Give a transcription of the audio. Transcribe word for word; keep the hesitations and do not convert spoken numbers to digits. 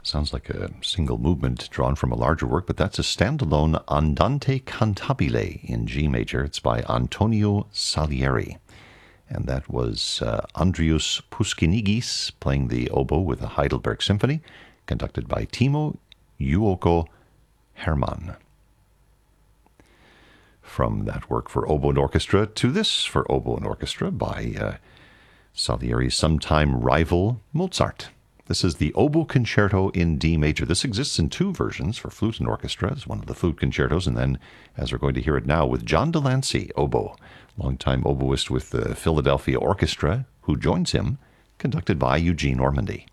Sounds like a single movement drawn from a larger work, but that's a standalone Andante Cantabile in G major. It's by Antonio Salieri. And that was uh, Andrius Puskinigis playing the oboe with the Heidelberg Symphony, conducted by Timo Juuko Hermann. From that work for oboe and orchestra to this for oboe and orchestra by uh, Salieri's sometime rival Mozart. This is the Oboe Concerto in D major. This exists in two versions for flute and orchestra as one of the flute concertos, and then, as we're going to hear it now, with John Delancey, oboe, longtime oboist with the Philadelphia Orchestra, who joins him, conducted by Eugene Ormandy.